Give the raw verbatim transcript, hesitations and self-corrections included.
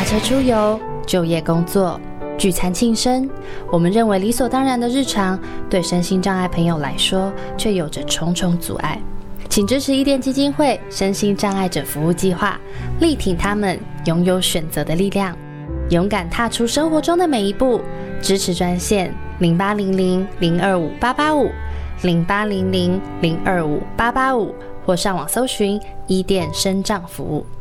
车出游、就业工作、聚餐庆生，我们认为理所当然的日常，对身心障碍朋友来说却有着重重阻碍。请支持伊甸基金会身心障碍者服务计划，力挺他们拥有选择的力量，勇敢踏出生活中的每一步。支持专线零八零零零二五八八五 零八零零零二五八八五，或上网搜寻伊甸身障服务。